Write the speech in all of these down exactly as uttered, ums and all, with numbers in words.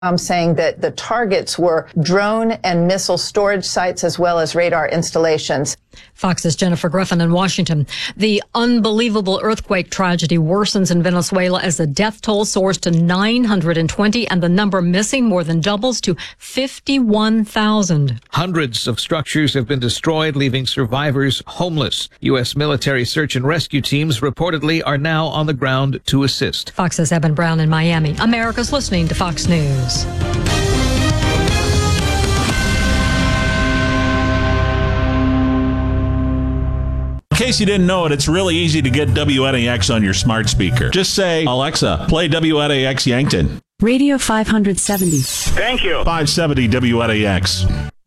I'm saying that the targets were drone and missile storage sites as well as radar installations. Fox's Jennifer Griffin in Washington. The unbelievable earthquake tragedy worsens in Venezuela as the death toll soars to nine hundred twenty and the number missing more than doubles to fifty-one thousand. Hundreds of structures have been destroyed, leaving survivors homeless. U S military search and rescue teams reportedly are now on the ground to assist. Fox's Eben Brown in Miami. America's listening to Fox News. In case you didn't know it, it's really easy to get W N A X on your smart speaker. Just say, Alexa, play W N A X Yankton. Radio five seventy. Thank you. five seventy W N A X.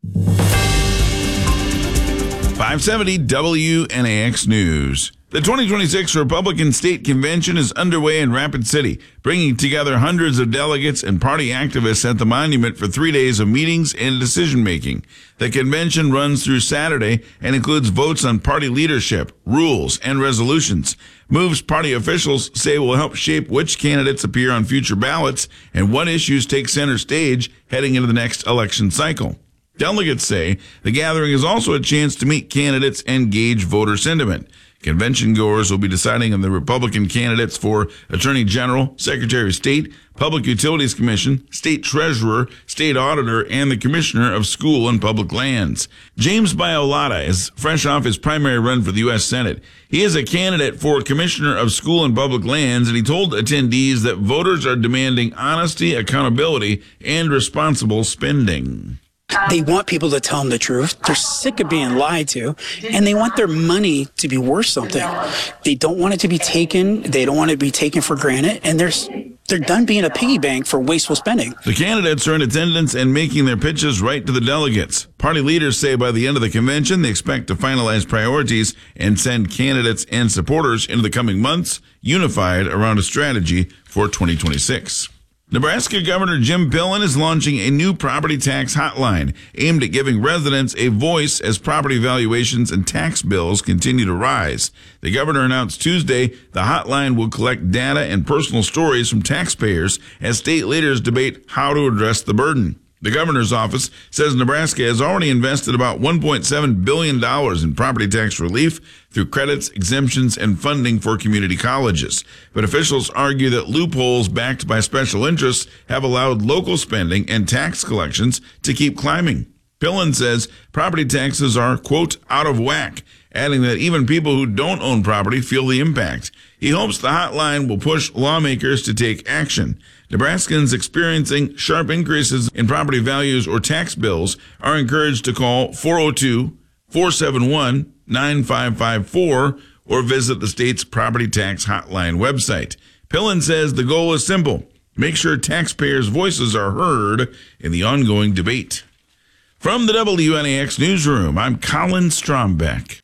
five seventy W N A X News. The twenty twenty-six Republican State Convention is underway in Rapid City, bringing together hundreds of delegates and party activists at the monument for three days of meetings and decision-making. The convention runs through Saturday and includes votes on party leadership, rules, and resolutions. Moves party officials say will help shape which candidates appear on future ballots and what issues take center stage heading into the next election cycle. Delegates say the gathering is also a chance to meet candidates and gauge voter sentiment. Convention goers will be deciding on the Republican candidates for Attorney General, Secretary of State, Public Utilities Commission, State Treasurer, State Auditor, and the Commissioner of School and Public Lands. James Biolata is fresh off his primary run for the U S Senate. He is a candidate for Commissioner of School and Public Lands, and he told attendees that voters are demanding honesty, accountability, and responsible spending. They want people to tell them the truth. They're sick of being lied to, and they want their money to be worth something. They don't want it to be taken. They don't want it to be taken for granted, and they're, they're done being a piggy bank for wasteful spending. The candidates are in attendance and making their pitches right to the delegates. Party leaders say by the end of the convention, they expect to finalize priorities and send candidates and supporters into the coming months, unified around a strategy for twenty twenty-six. Nebraska Governor Jim Pillen is launching a new property tax hotline aimed at giving residents a voice as property valuations and tax bills continue to rise. The governor announced Tuesday the hotline will collect data and personal stories from taxpayers as state leaders debate how to address the burden. The governor's office says Nebraska has already invested about one point seven billion dollars in property tax relief through credits, exemptions, and funding for community colleges. But officials argue that loopholes backed by special interests have allowed local spending and tax collections to keep climbing. Pillen says property taxes are, quote, out of whack, adding that even people who don't own property feel the impact. He hopes the hotline will push lawmakers to take action. Nebraskans experiencing sharp increases in property values or tax bills are encouraged to call four oh two, four seven one, nine five five four or visit the state's property tax hotline website. Pillen says the goal is simple. Make sure taxpayers' voices are heard in the ongoing debate. From the W N A X Newsroom, I'm Colin Strombeck.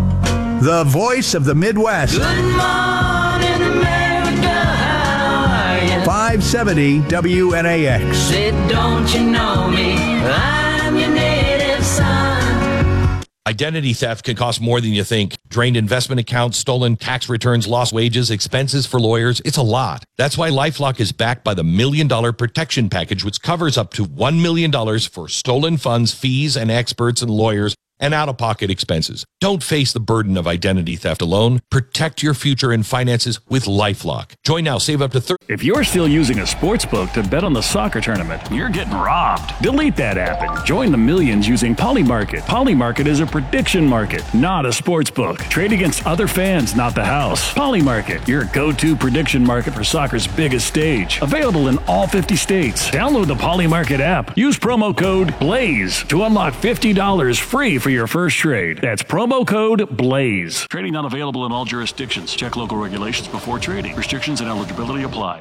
The voice of the Midwest. Good morning, America. How are you? five seventy W N A X. Said, don't you know me? I'm your native son. Identity theft can cost more than you think. Drained investment accounts, stolen tax returns, lost wages, expenses for lawyers. It's a lot. That's why LifeLock is backed by the Million Dollar Protection Package, which covers up to one million dollars for stolen funds, fees, and experts and lawyers, and out-of-pocket expenses. Don't face the burden of identity theft alone. Protect your future and finances with LifeLock. Join now. Save up to thirty. If you're still using a sports book to bet on the soccer tournament, you're getting robbed. Delete that app and join the millions using Polymarket. Polymarket is a prediction market, not a sports book. Trade against other fans, not the house. Polymarket, your go-to prediction market for soccer's biggest stage. Available in all fifty states. Download the Polymarket app. Use promo code BLAZE to unlock fifty dollars free for your first trade. That's promo code BLAZE. Trading not available in all jurisdictions. Check local regulations before trading. Restrictions and eligibility apply.